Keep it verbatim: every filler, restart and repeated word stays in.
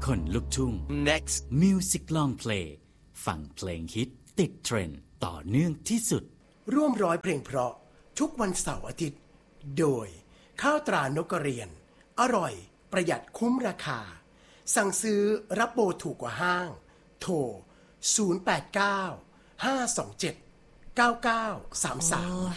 คนลุกทุ่ง next Music Long Play ฟังเพลงฮิตติดเทรนด์ต่อเนื่องที่สุดร่วมร้อยเพลงเพราะทุกวันเสาร์อาทิตย์โดยข้าวตรานกกระเรียนอร่อยประหยัดคุ้มราคาสั่งซื้อรับโบถูกกว่าห้างโทรศูนย์ แปด เก้า ห้า สอง เจ็ด เก้า เก้า สาม สาม